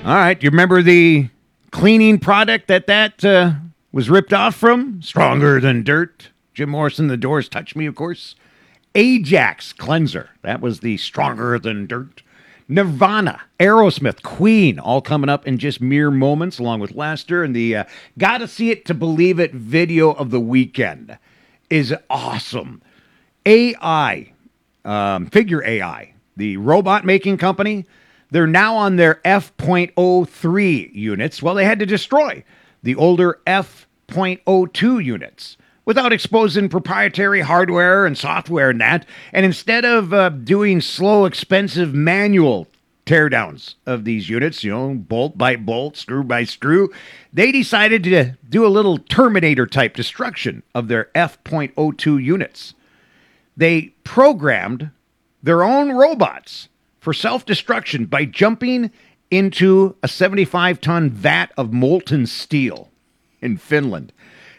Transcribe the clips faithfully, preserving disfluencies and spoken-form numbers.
All right. Do you remember the cleaning product that that uh, was ripped off from? Stronger than dirt. Jim Morrison, The Doors, Touch Me, of course. Ajax Cleanser. That was the Stronger Than Dirt. Nirvana, Aerosmith, Queen, all coming up in just mere moments, along with Lester. And the uh, Gotta See It to Believe It video of the weekend is awesome. A I, um, Figure A I, the robot making company, they're now on their F oh three units. Well, they had to destroy the older F oh two units without exposing proprietary hardware and software and that. And instead of uh, doing slow, expensive manual teardowns of these units, you know, bolt by bolt, screw by screw, they decided to do a little Terminator-type destruction of their F oh two units. They programmed their own robots for self-destruction by jumping into a seventy-five ton vat of molten steel in Finland.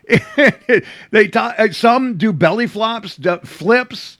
they ta- Some do belly flops, d- flips,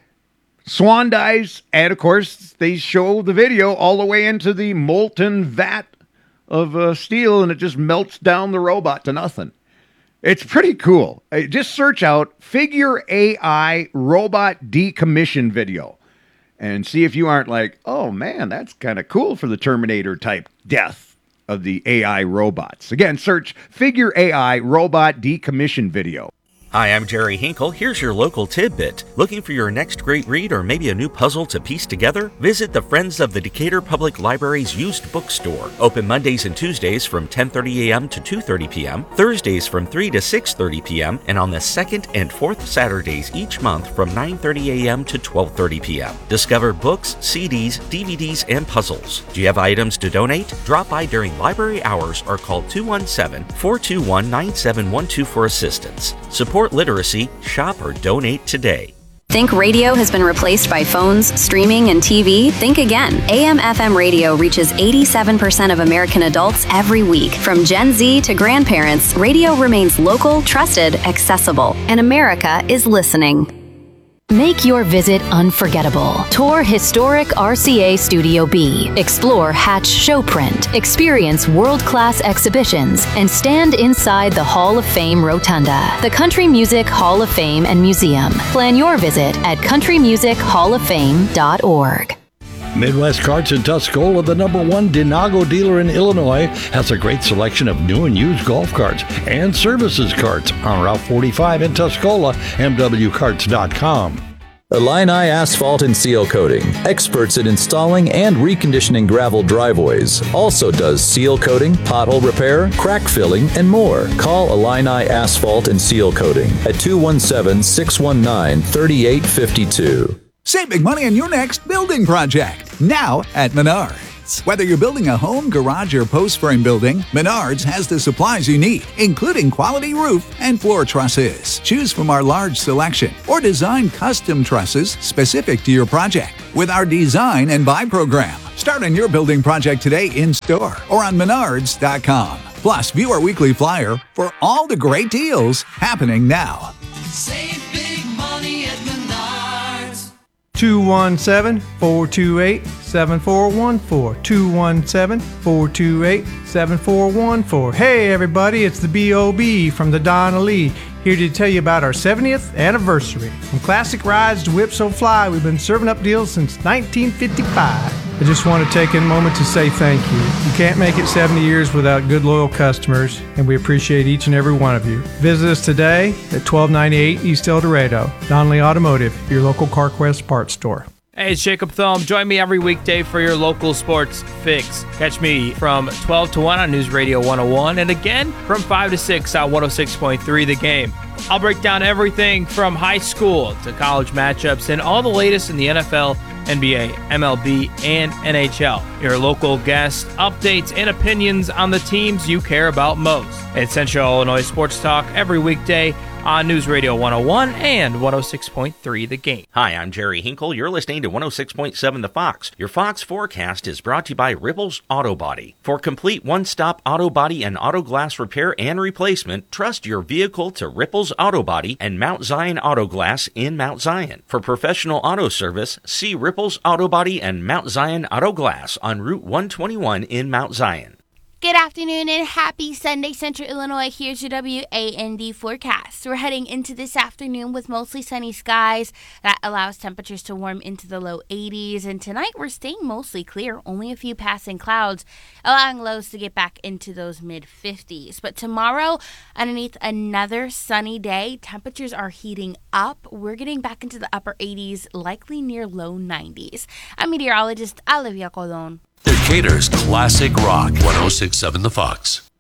swan dives, and of course they show the video all the way into the molten vat of uh, steel, and it just melts down the robot to nothing. It's pretty cool. Uh, just search out Figure A I robot decommission video and see if you aren't like, oh man, that's kind of cool for the Terminator type death of the A I robots. Again, search Figure A I robot decommission video. Hi, I'm Jerry Hinkle. Here's your local tidbit. Looking for your next great read or maybe a new puzzle to piece together? Visit the Friends of the Decatur Public Library's used bookstore. Open Mondays and Tuesdays from ten thirty a.m. to two thirty p.m., Thursdays from three to six thirty p.m., and on the second and fourth Saturdays each month from nine thirty a.m. to twelve thirty p.m. Discover books, C Ds, D V Ds, and puzzles. Do you have items to donate? Drop by during library hours or call two one seven, four two one, nine seven one two for assistance. Support literacy, shop or donate today. Think radio has been replaced by phones, streaming, and T V? Think again. A M F M radio reaches eighty-seven percent of American adults every week. From Gen Z to grandparents, radio remains local, trusted, accessible, and America is listening. Make your visit unforgettable. Tour historic R C A Studio B. Explore Hatch Showprint. Experience world-class exhibitions and stand inside the Hall of Fame Rotunda, the Country Music Hall of Fame and Museum. Plan your visit at country music hall of fame dot org. Midwest Carts in Tuscola, the number one Denago dealer in Illinois, has a great selection of new and used golf carts and services carts on Route forty-five in Tuscola, m w carts dot com. Illini Asphalt and Seal Coating, experts in installing and reconditioning gravel driveways. Also does seal coating, pothole repair, crack filling, and more. Call Illini Asphalt and Seal Coating at two one seven, six one nine, three eight five two. Save big money on your next building project, now at Menards. Whether you're building a home, garage, or post frame building, Menards has the supplies you need, including quality roof and floor trusses. Choose from our large selection or design custom trusses specific to your project with our Design and Buy program. Start on your building project today in store or on menards dot com. Plus, view our weekly flyer for all the great deals happening now. Save big money at Menards. two one seven, four two eight, seven four one four. two one seven, four two eight, seven four one four. Hey everybody, it's the B O B from the Donna Lee, here to tell you about our seventieth anniversary. From classic rides to Whip So Fly, we've been serving up deals since nineteen fifty-five. I just want to take a moment to say thank you. You can't make it seventy years without good, loyal customers, and we appreciate each and every one of you. Visit us today at twelve ninety-eight East El Dorado. Donnelly Automotive, your local CarQuest parts store. Hey, it's Jacob Thum. Join me every weekday for your local sports fix. Catch me from twelve to one on News Radio one oh one, and again from five to six on one oh six point three The Game. I'll break down everything from high school to college matchups and all the latest in the N F L, N B A, M L B, and N H L. Your local guest updates and opinions on the teams you care about most. It's Central Illinois Sports Talk every weekday on News Radio one oh one and one oh six point three The Game. Hi, I'm Jerry Hinkle. You're listening to one oh six point seven The Fox. Your Fox forecast is brought to you by Ripples Auto Body. For complete one-stop auto body and auto glass repair and replacement, trust your vehicle to Ripples Auto Body and Mount Zion Auto Glass in Mount Zion. For professional auto service, see Ripples Auto Body and Mount Zion Auto Glass on Route one twenty-one in Mount Zion. Good afternoon and happy Sunday, Central Illinois. Here's your W A N D forecast. We're heading into this afternoon with mostly sunny skies. That allows temperatures to warm into the low eighties. And tonight we're staying mostly clear, only a few passing clouds, allowing lows to get back into those mid fifties. But tomorrow, underneath another sunny day, temperatures are heating up. We're getting back into the upper eighties, likely near low nineties. I'm meteorologist Olivia Colon. Decatur's Classic Rock, one oh six point seven The Fox.